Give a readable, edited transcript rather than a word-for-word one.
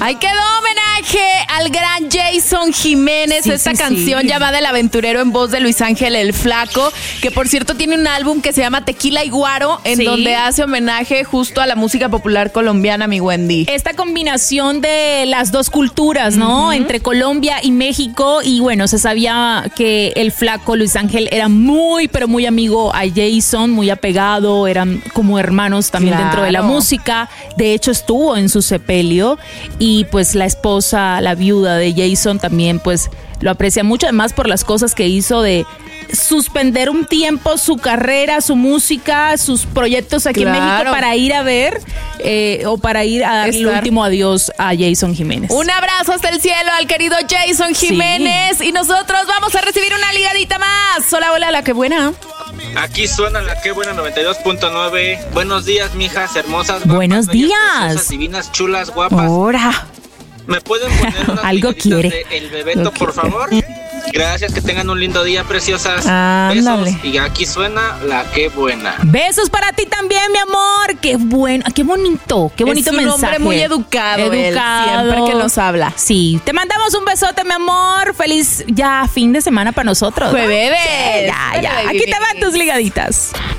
Ahí quedó homenaje al gran Jason Jiménez, esta canción llamada El Aventurero en voz de Luis Ángel el Flaco, que por cierto tiene un álbum que se llama Tequila y Guaro, en donde hace homenaje justo a la música popular colombiana, mi Wendy. Esta combinación de las dos culturas, ¿no? Entre Colombia y México, y bueno, se sabía que el Flaco Luis Ángel era muy, pero muy amigo a Jason, muy apegado, eran como hermanos también dentro de la música. De hecho, estuvo en su sepelio y pues la esposa, la viuda de Jason también pues lo aprecia mucho, además por las cosas que hizo de suspender un tiempo su carrera, su música, sus proyectos aquí en México para ir a ver o para ir a dar el último adiós a Jason Jiménez. Un abrazo hasta el cielo al querido Jason Jiménez y nosotros vamos a recibir una ligadita más. Hola, hola, la que buena. Aquí suena la que buena 92.9. Buenos días, mijas hermosas. Buenos días. Preciosas, divinas, chulas, guapas. Ahora. ¿Me pueden poner unas algo quiere de El Bebeto, por favor? Gracias, que tengan un lindo día, preciosas. Ándale. Besos. Y aquí suena la que buena. Besos para ti también, mi amor. Qué bueno, qué bonito mensaje. Es un hombre muy educado, él, siempre que nos habla. Sí, te mandamos un besote, mi amor. Feliz ya fin de semana para nosotros. Jueves. Ya. Aquí te van tus ligaditas.